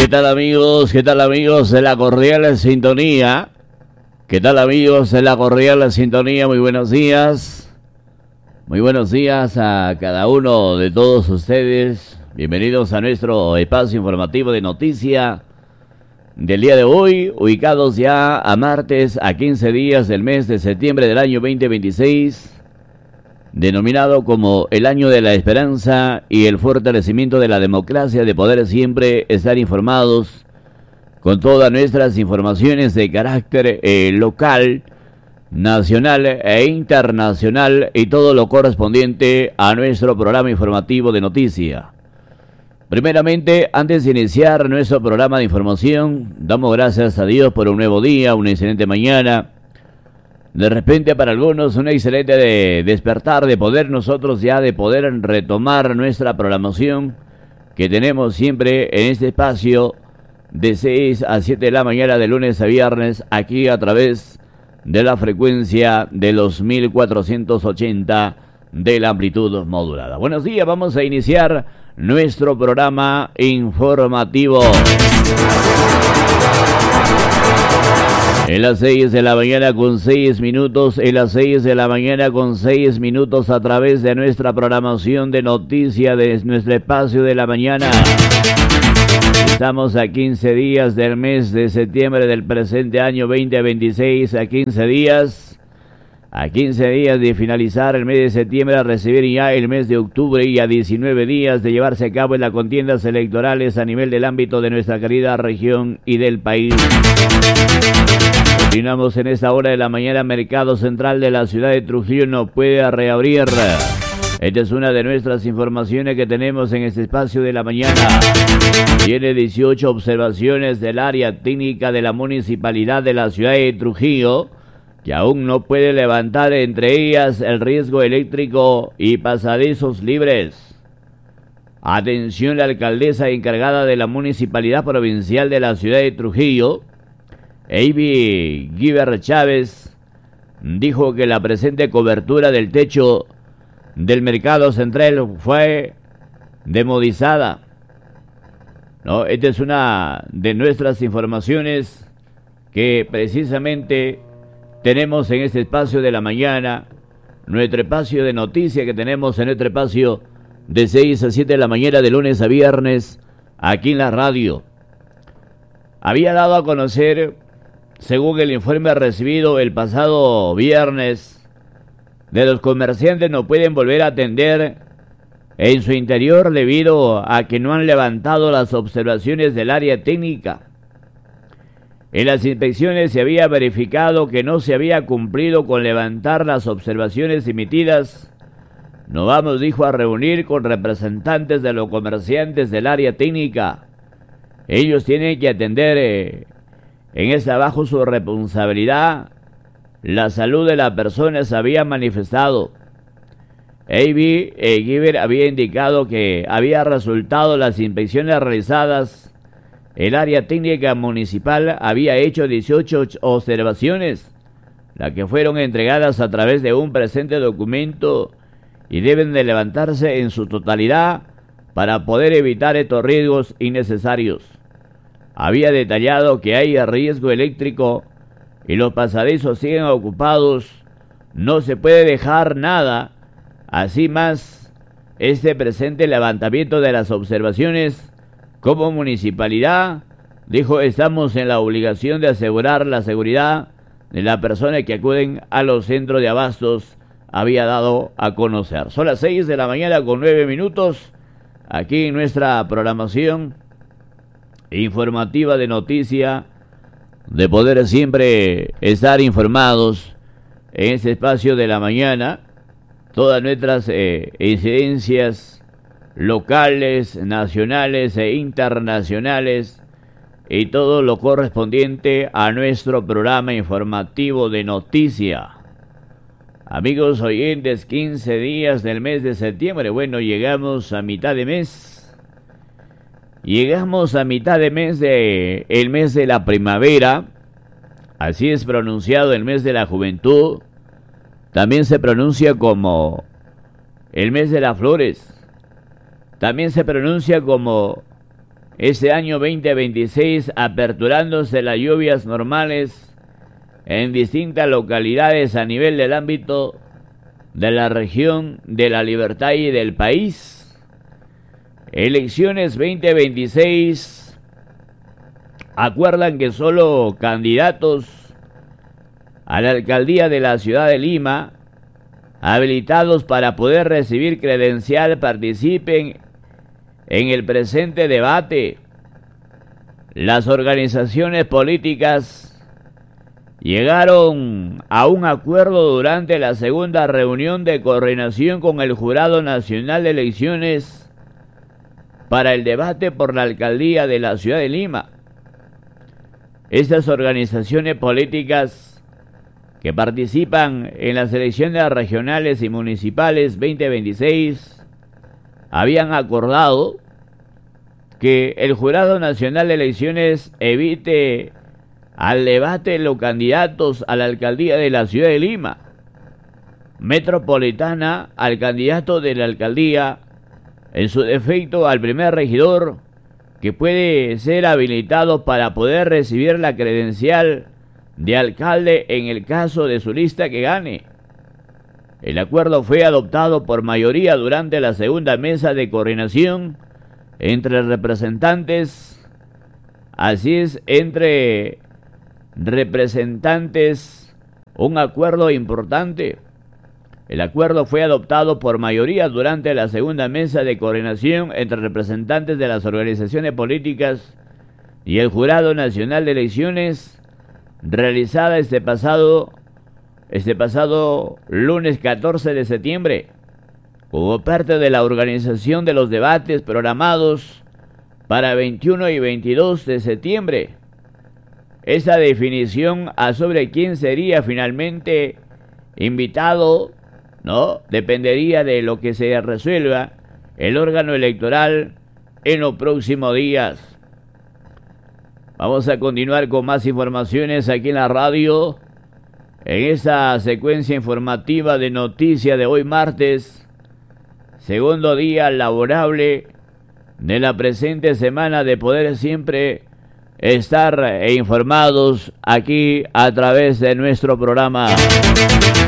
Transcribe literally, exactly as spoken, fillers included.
tal amigos? ¿Qué tal amigos de la cordial sintonía? ¿Qué tal amigos de la cordial sintonía? Muy buenos días. Muy buenos días a cada uno de todos ustedes. Bienvenidos a nuestro espacio informativo de noticia del día de hoy, ubicados ya a martes, a quince días del mes de septiembre del año veinte veintiséis, denominado como el año de la esperanza y el fortalecimiento de la democracia, de poder siempre estar informados con todas nuestras informaciones de carácter eh, local, nacional e internacional y todo lo correspondiente a nuestro programa informativo de noticia. Primeramente, antes de iniciar nuestro programa de información, damos gracias a Dios por un nuevo día, una excelente mañana. De repente para algunos un excelente de despertar, de poder nosotros ya de poder retomar nuestra programación que tenemos siempre en este espacio de seis a siete de la mañana de lunes a viernes, aquí a través de la frecuencia de los mil cuatrocientos ochenta de la amplitud modulada. Buenos días, vamos a iniciar nuestro programa informativo. En las seis de la mañana con seis minutos, en las seis de la mañana con seis minutos a través de nuestra programación de noticias de nuestro espacio de la mañana. Estamos a quince días del mes de septiembre del presente año veinte veintiséis, a quince días, a quince días de finalizar el mes de septiembre, a recibir ya el mes de octubre y a diecinueve días de llevarse a cabo en las contiendas electorales a nivel del ámbito de nuestra querida región y del país. Continuamos en esta hora de la mañana. Mercado Central de la ciudad de Trujillo no puede reabrir. Esta es una de nuestras informaciones que tenemos en este espacio de la mañana. Tiene dieciocho observaciones del área técnica de la municipalidad de la ciudad de Trujillo, que aún no puede levantar, entre ellas el riesgo eléctrico y pasadizos libres. Atención, la alcaldesa encargada de la municipalidad provincial de la ciudad de Trujillo, Avi Giver Chávez, dijo que la presente cobertura del techo del mercado central fue demodizada. No, esta es una de nuestras informaciones que precisamente tenemos en este espacio de la mañana, nuestro espacio de noticias que tenemos en nuestro espacio de seis a siete de la mañana de lunes a viernes aquí en la radio. Había dado a conocer, según el informe recibido el pasado viernes, de los comerciantes no pueden volver a atender en su interior debido a que no han levantado las observaciones del área técnica. En las inspecciones se había verificado que no se había cumplido con levantar las observaciones emitidas. Nos vamos, dijo, a reunir con representantes de los comerciantes del área técnica. Ellos tienen que atender eh, en esta bajo su responsabilidad. La salud de las personas había manifestado. Avi eh, Giver había indicado que había resultado las inspecciones realizadas. El área técnica municipal había hecho dieciocho observaciones, las que fueron entregadas a través de un presente documento y deben de levantarse en su totalidad para poder evitar estos riesgos innecesarios. Había detallado que hay riesgo eléctrico y los pasadizos siguen ocupados, no se puede dejar nada. Así más, este presente levantamiento de las observaciones, como municipalidad, dijo, estamos en la obligación de asegurar la seguridad de las personas que acuden a los centros de abastos, había dado a conocer. Son las seis de la mañana con nueve minutos, aquí en nuestra programación informativa de noticia, de poder siempre estar informados en este espacio de la mañana, todas nuestras eh, incidencias locales, nacionales e internacionales y todo lo correspondiente a nuestro programa informativo de noticia. Amigos oyentes, quince días del mes de septiembre. Bueno, llegamos a mitad de mes. Llegamos a mitad de mes de el mes de la primavera. Así es pronunciado el mes de la juventud. También se pronuncia como el mes de las flores. También se pronuncia como este año veinte veintiséis, aperturándose las lluvias normales en distintas localidades a nivel del ámbito de la región de la Libertad y del país. Elecciones veinte veintiséis acuerdan que solo candidatos a la alcaldía de la ciudad de Lima, habilitados para poder recibir credencial, participen en el presente debate. Las organizaciones políticas llegaron a un acuerdo durante la segunda reunión de coordinación con el Jurado Nacional de Elecciones para el debate por la alcaldía de la ciudad de Lima. Estas organizaciones políticas que participan en las elecciones regionales y municipales veinte veintiséis habían acordado que el Jurado Nacional de Elecciones evite al debate los candidatos a la alcaldía de la ciudad de Lima metropolitana, al candidato de la alcaldía, en su defecto al primer regidor, que puede ser habilitado para poder recibir la credencial de alcalde en el caso de su lista que gane. El acuerdo fue adoptado por mayoría durante la segunda mesa de coordinación entre representantes, así es, entre representantes, un acuerdo importante. El acuerdo fue adoptado por mayoría durante la segunda mesa de coordinación entre representantes de las organizaciones políticas y el Jurado Nacional de Elecciones, realizada este pasado, este pasado lunes catorce de septiembre, como parte de la organización de los debates programados para veintiuno y veintidós de septiembre. Esa definición a sobre quién sería finalmente invitado, ¿no?, dependería de lo que se resuelva el órgano electoral en los próximos días. Vamos a continuar con más informaciones aquí en la radio, en esta secuencia informativa de noticias de hoy martes, segundo día laborable de la presente semana, de poder siempre estar informados aquí a través de nuestro programa.